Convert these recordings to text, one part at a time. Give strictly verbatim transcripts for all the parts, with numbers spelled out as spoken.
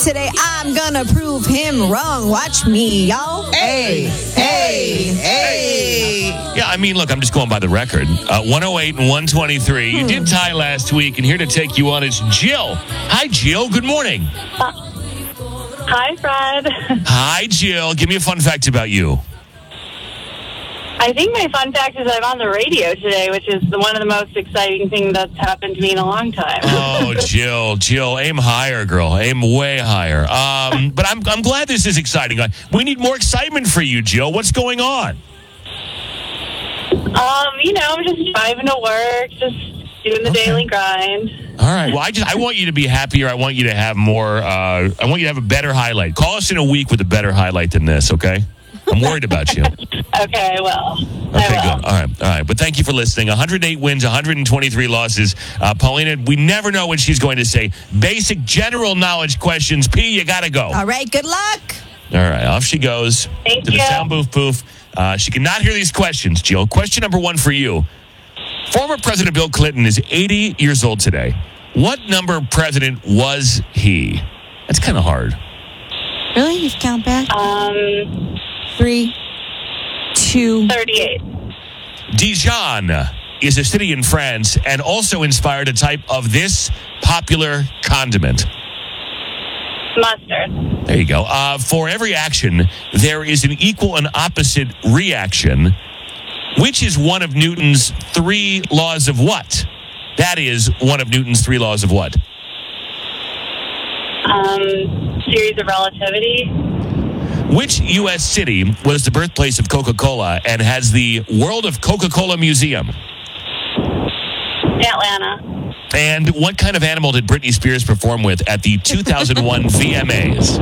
Today, I'm gonna prove him wrong. Watch me, y'all. Hey, hey, hey. Yeah, I mean, look, I'm just going by the record. Uh, one oh eight and one twenty-three. You did tie last week, and here to take you on is Jill. Hi, Jill. Good morning. Hi, Fred. Hi, Jill. Give me a fun fact about you. I think my fun fact is I'm on the radio today, which is the, one of the most exciting things that's happened to me in a long time. Oh, Jill, Jill, aim higher, girl. Aim way higher. Um, but I'm I'm glad this is exciting. We need more excitement for you, Jill. What's going on? Um, you know, I'm just driving to work, just doing the Okay. daily grind. All right. Well, I just I want you to be happier. I want you to have more. Uh, I want you to have a better highlight. Call us in a week with a better highlight than this, okay? I'm worried about you. Okay, well, Okay, I will. good. All right, all right. But thank you for listening. one hundred eight wins, one hundred twenty-three losses. Uh, Paulina, we never know what she's going to say. Basic general knowledge questions. P, you got to go. All right, good luck. All right, off she goes. Thank to the you. sound booth poof. Uh, she cannot hear these questions, Jill. Question number one for you. Former President Bill Clinton is eighty years old today. What number president was he? That's kind of hard. Really? You count back? Um, Three, two. thirty-eight. Dijon is a city in France and also inspired a type of this popular condiment. Mustard. There you go. Uh, for every action, there is an equal and opposite reaction. Which is one of Newton's three laws of what? That is one of Newton's three laws of what? Um, series of relativity. Which U S city was the birthplace of Coca-Cola and has the World of Coca-Cola Museum? Atlanta. And what kind of animal did Britney Spears perform with at the two thousand one V M As?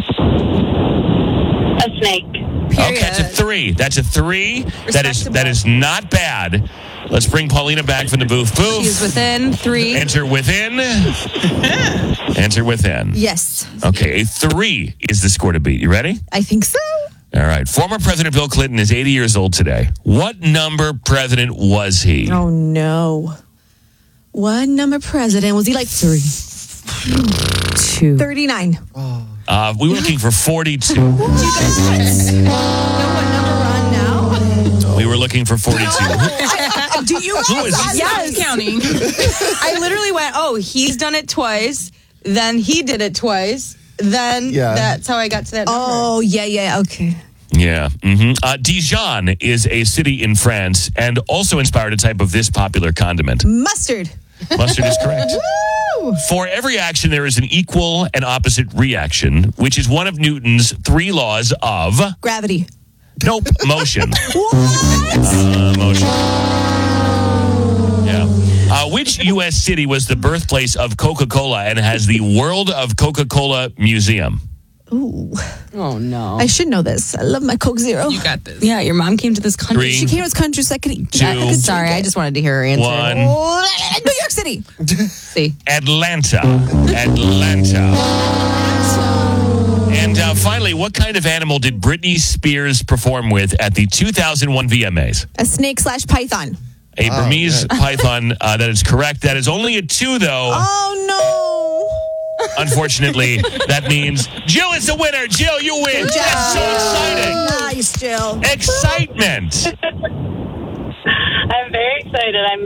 A snake. Okay, that's a three. That's a three. That is that is not bad. Let's bring Paulina back from the booth. Poof. She's within three. Enter within. Enter within. Yes, Okay, a three is the score to beat. You ready? I think so. All right. Former President Bill Clinton is eighty years old today. What number president was he? Oh, no. What number president? Was he like three? Two. thirty-nine. Uh, we were looking for forty-two. Do you guys know what number we're on now? We were looking for forty-two. Do you guys? Who is- I- Yes. Counting. I literally went, oh, he's done it twice. Then he did it twice. Then Yeah. that's how I got to that number. Oh, yeah, yeah, okay. Yeah. Mm-hmm. Uh, Dijon is a city in France and also inspired a type of this popular condiment. Mustard. Mustard is correct. Woo! For every action, there is an equal and opposite reaction, which is one of Newton's three laws of... Gravity. Nope, motion. What? Uh, motion. Yeah. Uh, which U S city was the birthplace of Coca-Cola and has the World of Coca-Cola Museum? Ooh, Oh, no. I should know this. I love my Coke Zero. You got this. yeah, your mom came to this country. Three. She came to this country so I could. Two. I could Sorry, I just wanted to hear her answer. One. Oh, New York City. See. Atlanta. Atlanta. And uh, finally, what kind of animal did Britney Spears perform with at the two thousand one V M As? A snake slash python. A Wow, Burmese good. python. Uh, that is correct. That is only a two, though. Oh no. Unfortunately, that means Jill is the winner. Jill, you win. Good That's so job. exciting. Nice, Jill. Excitement. I'm very excited. I'm